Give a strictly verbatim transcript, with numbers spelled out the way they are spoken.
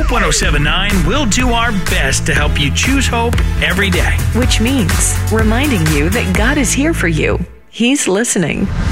Hope one oh seven point nine will do our best to help you choose hope every day. Which means reminding you that God is here for you. He's listening.